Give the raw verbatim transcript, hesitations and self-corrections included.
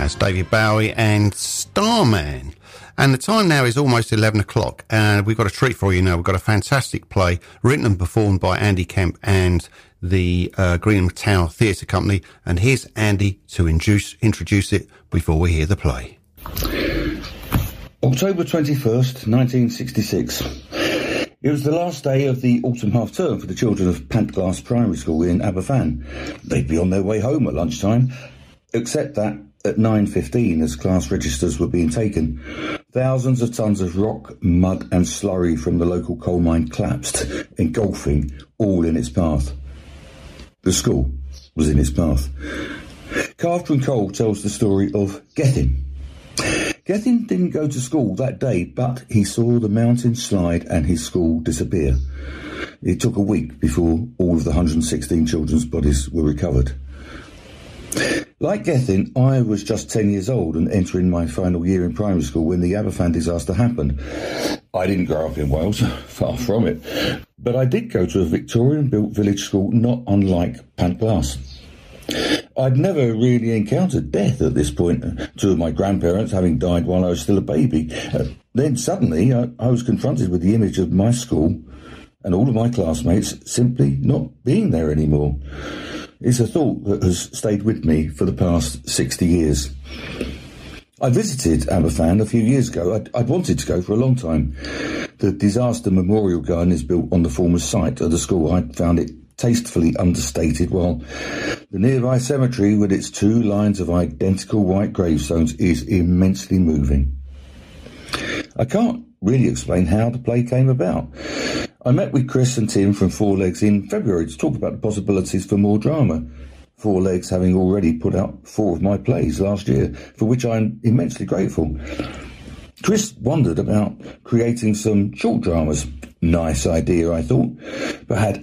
That's David Bowie and Starman. And the time now is almost eleven o'clock, and we've got a treat for you now. We've got a fantastic play written and performed by Andy Kemp and the uh, Greenham Tower Theatre Company. And here's Andy to introduce, introduce it before we hear the play. October twenty-first, nineteen sixty-six. It was the last day of the autumn half-term for the children of Pantglass Primary School in Aberfan. They'd be on their way home at lunchtime, except that at nine fifteen, as class registers were being taken, thousands of tons of rock, mud and slurry from the local coal mine collapsed, engulfing all in its path. The school was in its path. Carved from Coal tells the story of Gethin. Gethin didn't go to school that day, but he saw the mountain slide and his school disappear. It took a week before all of the one hundred sixteen children's bodies were recovered. Like Gethin, I was just ten years old and entering my final year in primary school when the Aberfan disaster happened. I didn't grow up in Wales, far from it, but I did go to a Victorian-built village school not unlike Pantglass. I'd never really encountered death at this point, two of my grandparents having died while I was still a baby. Uh, then suddenly I, I was confronted with the image of my school and all of my classmates simply not being there anymore. It's a thought that has stayed with me for the past sixty years. I visited Aberfan a few years ago. I'd, I'd wanted to go for a long time. The disaster memorial garden is built on the former site of the school. I found it tastefully understated, while the nearby cemetery with its two lines of identical white gravestones is immensely moving. I can't really explain how the play came about. I met with Chris and Tim from Four Legs in February to talk about the possibilities for more drama, Four Legs having already put out four of my plays last year, for which I'm immensely grateful. Chris wondered about creating some short dramas. Nice idea, I thought, but had